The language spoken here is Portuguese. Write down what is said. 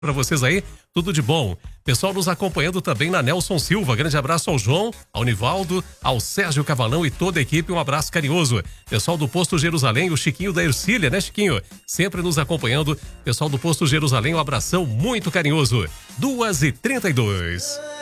Para vocês aí, tudo de bom. Pessoal nos acompanhando também na Nelson Silva. Grande abraço ao João, ao Nivaldo, ao Sérgio Cavalão e toda a equipe. Um abraço carinhoso. Pessoal do Posto Jerusalém, o Chiquinho da Ercília, né, Chiquinho? Sempre nos acompanhando. Pessoal do Posto Jerusalém, um abração muito carinhoso. 2h32.